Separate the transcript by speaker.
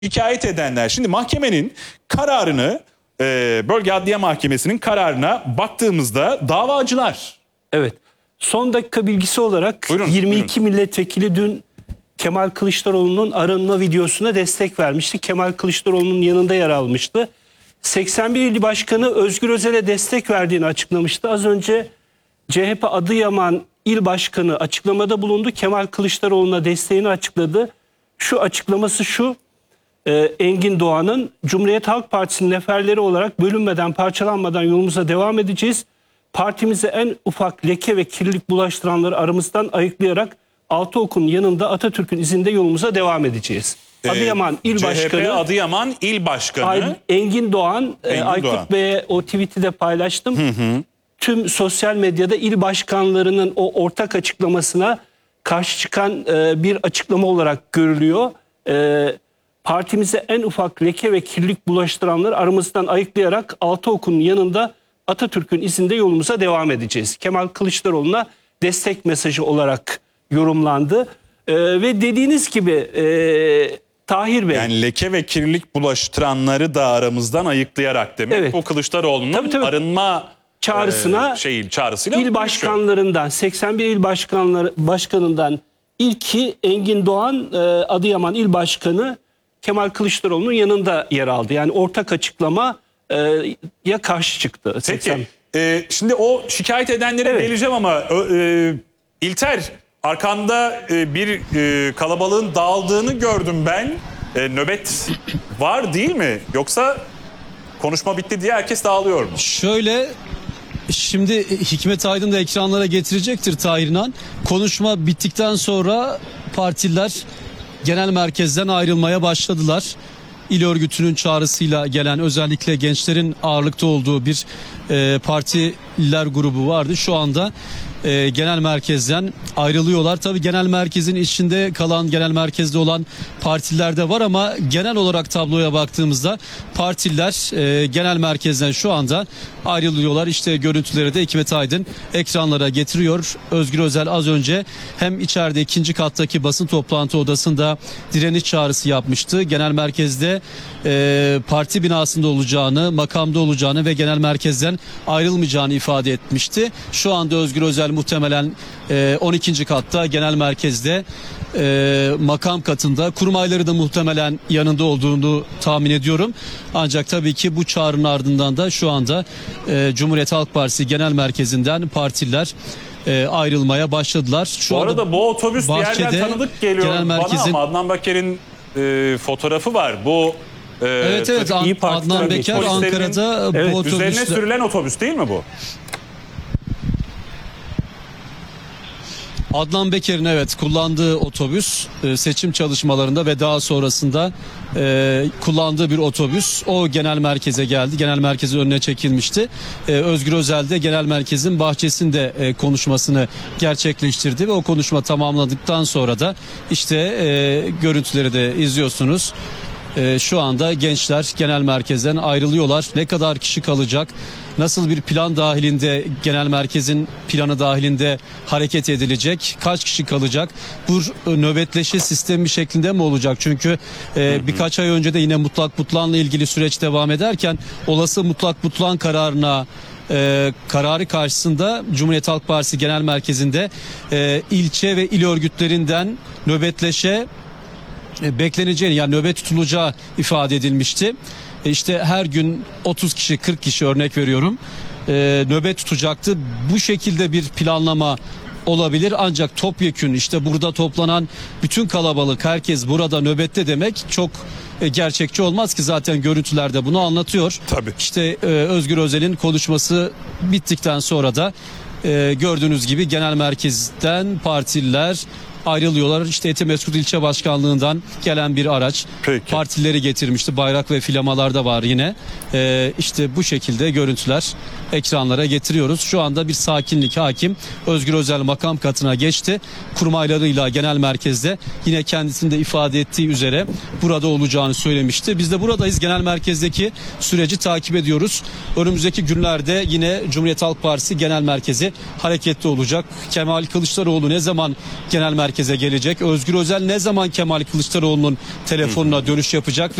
Speaker 1: şikayet edenler. Şimdi mahkemenin kararını, Bölge Adliye Mahkemesi'nin kararına baktığımızda davacılar.
Speaker 2: Evet. Son dakika bilgisi olarak
Speaker 1: Buyurun,
Speaker 2: 22 milletvekili dün Kemal Kılıçdaroğlu'nun arınma videosuna destek vermişti. Kemal Kılıçdaroğlu'nun yanında yer almıştı. 81 il başkanı Özgür Özel'e destek verdiğini açıklamıştı. Az önce CHP Adıyaman İl Başkanı açıklamada bulundu. Kemal Kılıçdaroğlu'na desteğini açıkladı. Şu açıklaması şu: Engin Doğan'ın Cumhuriyet Halk Partisi'nin neferleri olarak bölünmeden, parçalanmadan yolumuza devam edeceğiz. Partimize en ufak leke ve kirlilik bulaştıranları aramızdan ayıklayarak Altıok'un yanında Atatürk'ün izinde yolumuza devam edeceğiz. Adıyaman İl Başkanı,
Speaker 1: CHP Adıyaman İl Başkanı
Speaker 2: Engin Doğan, Aykut
Speaker 1: Doğan.
Speaker 2: Bey'e o tweet'i de paylaştım. Tüm sosyal medyada il başkanlarının o ortak açıklamasına karşı çıkan bir açıklama olarak görülüyor. Partimize en ufak leke ve kirlilik bulaştıranları aramızdan ayıklayarak Altıok'un yanında Atatürk'ün izinde yolumuza devam edeceğiz. Kemal Kılıçdaroğlu'na destek mesajı olarak yorumlandı. Ve dediğiniz gibi Tahir Bey.
Speaker 1: yani leke ve kirlilik bulaştıranları da aramızdan ayıklayarak demek.
Speaker 2: Evet.
Speaker 1: Bu Kılıçdaroğlu'nun
Speaker 2: Tabii.
Speaker 1: arınma
Speaker 2: Çağrısına
Speaker 1: çağrısıyla
Speaker 2: il başkanlarından, 81 il başkanından ilki Engin Doğan, Adıyaman İl Başkanı Kemal Kılıçdaroğlu'nun yanında yer aldı. Yani ortak açıklama ya karşı çıktı.
Speaker 1: Peki. Şimdi o şikayet edenlere geleceğim ama İlter, arkanda bir kalabalığın dağıldığını gördüm ben. Nöbet var değil mi? Yoksa konuşma bitti diye herkes dağılıyor mu?
Speaker 3: Şöyle, şimdi Hikmet Aydın da ekranlara getirecektir Tahir İnan. Konuşma bittikten sonra partililer genel merkezden ayrılmaya başladılar. İl örgütünün çağrısıyla gelen, özellikle gençlerin ağırlıkta olduğu bir partiler grubu vardı. Şu anda genel merkezden ayrılıyorlar. Tabii genel merkezin içinde kalan, genel merkezde olan partiler de var ama genel olarak tabloya baktığımızda partiler genel merkezden şu anda ayrılıyorlar. İşte görüntüleri de Hikmet Aydın ekranlara getiriyor. Özgür Özel az önce hem içeride ikinci kattaki basın toplantı odasında direniş çağrısı yapmıştı. Genel merkezde parti binasında olacağını, makamda olacağını ve genel merkezden ayrılmayacağını ifade etmişti. Şu anda Özgür Özel muhtemelen 12. katta genel merkezde, makam katında, kurmayları da muhtemelen yanında olduğunu tahmin ediyorum. Ancak tabii ki bu çağrının ardından da şu anda Cumhuriyet Halk Partisi genel merkezinden partiler ayrılmaya başladılar. Şu
Speaker 1: Bu arada bu otobüs bir yerden
Speaker 3: bahçede
Speaker 1: tanıdık geliyor
Speaker 3: genel merkezin...
Speaker 1: bana ama Adnan Baker'in fotoğrafı var. Bu
Speaker 3: evet
Speaker 2: İYİ Parti'den
Speaker 3: Adnan Beker
Speaker 1: polislerinin-
Speaker 3: Ankara'da bu
Speaker 1: üzerine
Speaker 3: otobüsle...
Speaker 1: sürülen otobüs değil mi bu?
Speaker 3: Adnan Beker'in evet kullandığı otobüs, seçim çalışmalarında ve daha sonrasında kullandığı bir otobüs. O genel merkeze geldi. Genel merkezin önüne çekilmişti. Özgür Özel de genel merkezin bahçesinde konuşmasını gerçekleştirdi ve o konuşma tamamladıktan sonra da işte görüntüleri de izliyorsunuz. Şu anda gençler genel merkezden ayrılıyorlar. Ne kadar kişi kalacak? Nasıl bir plan dahilinde, genel merkezin planı dahilinde hareket edilecek? Kaç kişi kalacak? Bu nöbetleşe sistemi şeklinde mi olacak? Çünkü birkaç ay önce de yine mutlak butlanla ilgili süreç devam ederken olası mutlak butlan kararı karşısında Cumhuriyet Halk Partisi Genel Merkezi'nde ilçe ve il örgütlerinden nöbetleşe bekleneceğini, yani nöbet tutulacağı ifade edilmişti. İşte her gün 30 kişi 40 kişi örnek veriyorum nöbet tutacaktı. Bu şekilde bir planlama olabilir ancak topyekün işte burada toplanan bütün kalabalık, herkes burada nöbette demek çok gerçekçi olmaz ki, zaten görüntülerde bunu anlatıyor.
Speaker 1: Tabii.
Speaker 3: İşte Özgür Özel'in konuşması bittikten sonra da gördüğünüz gibi genel merkezden partililer ayrılıyorlar. İşte Etimesgut İlçe Başkanlığı'ndan gelen bir araç partileri getirmişti. Bayrak ve flamalar da var yine. İşte bu şekilde görüntüler ekranlara getiriyoruz. Şu anda bir sakinlik hakim. Özgür Özel makam katına geçti. Kurmaylarıyla genel merkezde yine kendisinin de ifade ettiği üzere burada olacağını söylemişti. Biz de buradayız. Genel merkezdeki süreci takip ediyoruz. Önümüzdeki günlerde yine Cumhuriyet Halk Partisi genel merkezi hareketli olacak. Kemal Kılıçdaroğlu ne zaman genel merkeze merkeze gelecek? Özgür Özel ne zaman Kemal Kılıçdaroğlu'nun telefonuna dönüş yapacak?